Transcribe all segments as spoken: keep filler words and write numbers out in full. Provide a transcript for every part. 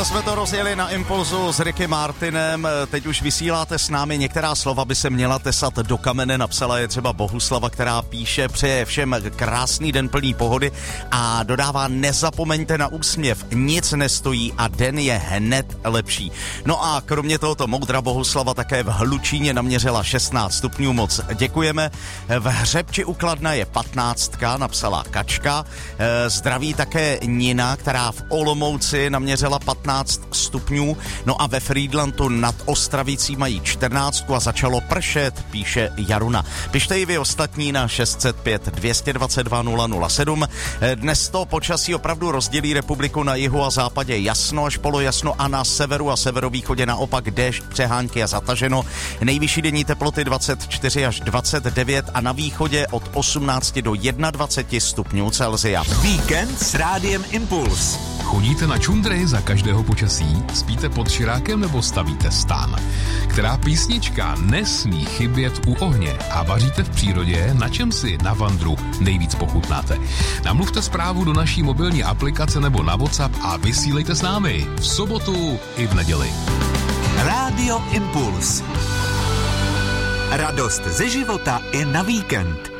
Takhle jsme to rozjeli na Impulzu s Ricky Martinem. Teď už vysíláte s námi. Některá slova by se měla tesat do kamene. Napsala je třeba Bohuslava, která píše: přeje všem krásný den plný pohody a dodává: nezapomeňte na úsměv, nic nestojí a den je hned lepší. No a kromě tohoto moudra Bohuslava také v Hlučíně naměřila šestnáct stupňů, moc děkujeme. V Hřebči u Kladna je patnáctka, napsala Kačka. Zdraví také Nina, která v Olomouci naměřila patnáct stupňů. No a ve Frýdlantu nad Ostravicí mají čtrnáct a začalo pršet, píše Jaruna. Pište i vy ostatní na šest set pět dvě dvacet dva nula nula sedm. Dnes to počasí opravdu rozdělí republiku na jihu a západě jasno až polojasno a na severu a severovýchodě naopak déšť, přehánky a zataženo. Nejvyšší denní teploty dvacet čtyři až dvacet devět a na východě od osmnáct do dvacet jedna stupňů Celsia. Víkend s Rádiem Impuls. Chodíte na čundry za každého počasí? Spíte pod širákem nebo stavíte stán? Která písnička nesmí chybět u ohně a vaříte v přírodě, na čem si na vandru nejvíc pochutnáte? Namluvte zprávu do naší mobilní aplikace nebo na WhatsApp a vysílejte s námi v sobotu i v neděli. Rádio Impuls. Radost ze života i na víkend.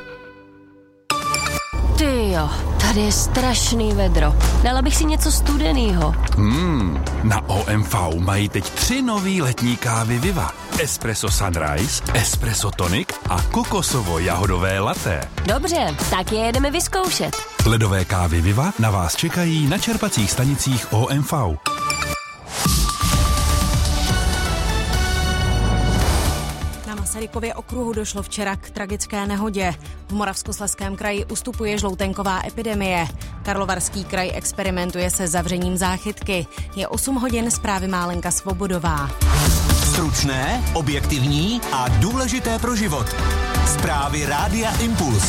Tyjo, tady je strašný vedro. Dala bych si něco studenýho. Hmm, na O M V mají teď tři nový letní kávy Viva. Espresso Sunrise, Espresso Tonic a kokosovo-jahodové latte. Dobře, tak je jedeme vyzkoušet. Ledové kávy Viva na vás čekají na čerpacích stanicích O M V. Na Masarykově okruhu došlo včera k tragické nehodě. V Moravskoslezském kraji ustupuje žloutenková epidemie. Karlovarský kraj experimentuje se zavřením záchytky. Je osm hodin, zprávy má Lenka Svobodová. Stručné, objektivní a důležité pro život. Zprávy Rádia Impuls.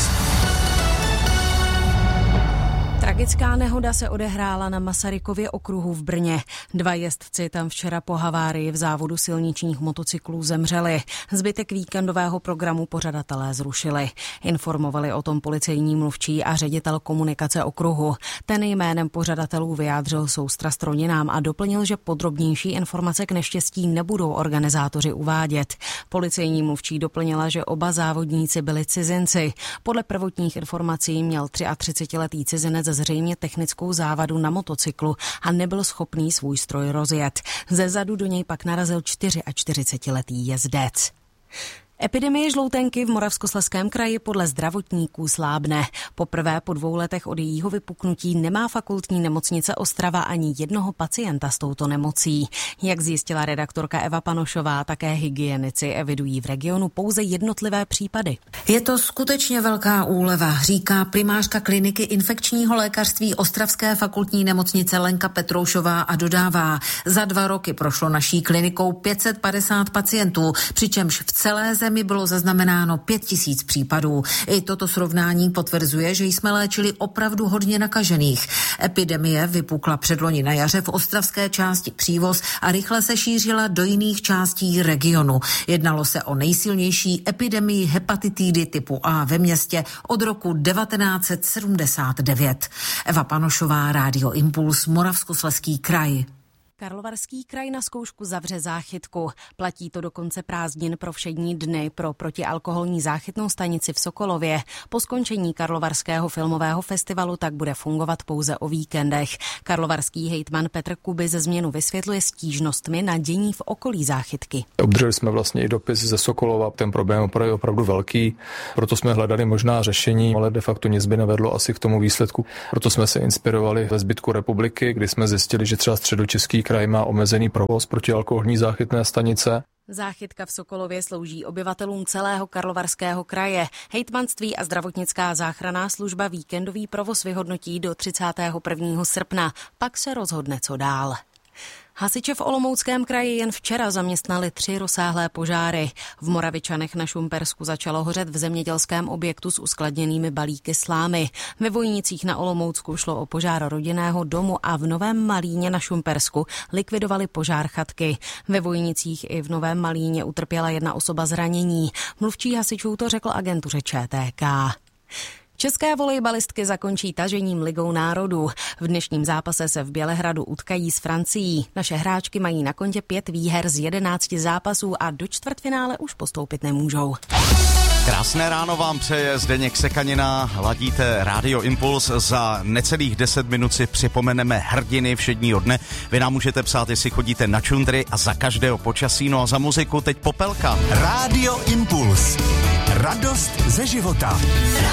Tragická nehoda se odehrála na Masarykově okruhu v Brně. Dva jezdci tam včera po havárii v závodu silničních motocyklů zemřeli. Zbytek víkendového programu pořadatelé zrušili. Informovali o tom policejní mluvčí a ředitel komunikace okruhu. Ten jménem pořadatelů vyjádřil soustrast rodinám a doplnil, že podrobnější informace k neštěstí nebudou organizátoři uvádět. Policejní mluvčí doplnila, že oba závodníci byli cizinci. Podle prvotních informací měl třiatřicetiletý cizinec zřejmě technickou závadu na motocyklu a nebyl schopný svůj stroj rozjet. Ze zadu do něj pak narazil čtyřiačtyřicetiletý jezdec. Epidemie žloutenky v Moravskoslezském kraji podle zdravotníků slábne. Poprvé po dvou letech od jejího vypuknutí nemá fakultní nemocnice Ostrava ani jednoho pacienta s touto nemocí. Jak zjistila redaktorka Eva Panošová, také hygienici evidují v regionu pouze jednotlivé případy. Je to skutečně velká úleva, říká primářka kliniky infekčního lékařství Ostravské fakultní nemocnice Lenka Petroušová a dodává: za dva roky prošlo naší klinikou pět set padesát pacientů, přičemž v celé zemi bylo zaznamenáno pět tisíc případů. I toto srovnání potvrzuje, že jsme léčili opravdu hodně nakažených. Epidemie vypukla předloni na jaře v ostravské části Přívoz a rychle se šířila do jiných částí regionu. Jednalo se o nejsilnější epidemii hepatitidy typu A ve městě od roku devatenáct set sedmdesát devět. Eva Panošová, Rádio Impuls, Moravskoslezský kraj. Karlovarský kraj na zkoušku zavře záchytku. Platí to do konce prázdnin pro všední dny pro protialkoholní záchytnou stanici v Sokolově. Po skončení Karlovarského filmového festivalu tak bude fungovat pouze o víkendech. Karlovarský hejtman Petr Kuby ze změnu vysvětluje stížnostmi na dění v okolí záchytky. Obdrželi jsme vlastně i dopis ze Sokolova, ten problém je opravdu velký, proto jsme hledali možná řešení, ale de facto nic by nevedlo asi k tomu výsledku. Proto jsme se inspirovali ve zbytku republiky, kdy jsme zjistili, že třeba Středočeský kraj má omezený provoz protialkoholní záchytné stanice. Záchytka v Sokolově slouží obyvatelům celého Karlovarského kraje. Hejtmanství a zdravotnická záchranná služba víkendový provoz vyhodnotí do třicátého prvního srpna. Pak se rozhodne, co dál. Hasiče v Olomouckém kraji jen včera zaměstnali tři rozsáhlé požáry. V Moravičanech na Šumpersku začalo hořet v zemědělském objektu s uskladněnými balíky slámy. Ve Vojnicích na Olomoucku šlo o požár rodinného domu a v Novém Malíně na Šumpersku likvidovali požár chatky. Ve Vojnicích i v Novém Malíně utrpěla jedna osoba zranění. Mluvčí hasičů to řekl agentuře Č T K. České volejbalistky zakončí tažením Ligou národů. V dnešním zápase se v Bělehradu utkají s Francií. Naše hráčky mají na kontě pět výher z jedenácti zápasů a do čtvrtfinále už postoupit nemůžou. Krásné ráno vám přeje Zdeněk Sekanina, ladíte Rádio Impuls, za necelých deset minut si připomeneme hrdiny všedního dne. Vy nám můžete psát, jestli chodíte na čundry a za každého počasí, no a za muziku teď Popelka. Rádio Impuls. Radost ze života.